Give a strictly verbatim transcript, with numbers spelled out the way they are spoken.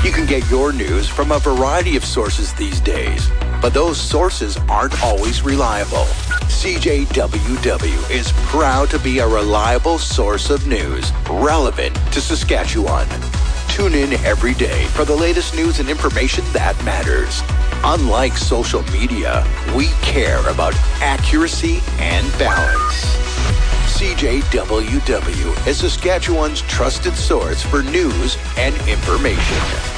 You can get your news from a variety of sources these days, but those sources aren't always reliable. C J W W is proud to be a reliable source of news relevant to Saskatchewan. Tune in every day for the latest news and information that matters. Unlike social media, we care about accuracy and balance. C J W W is Saskatchewan's trusted source for news and information.